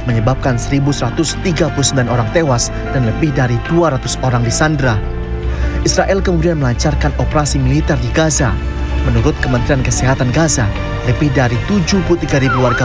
menyebabkan 1.139 orang tewas dan lebih dari 200 orang disandra. Israel kemudian melancarkan operasi militer di Gaza. Menurut Kementerian Kesehatan Gaza, lebih dari 73.000 warga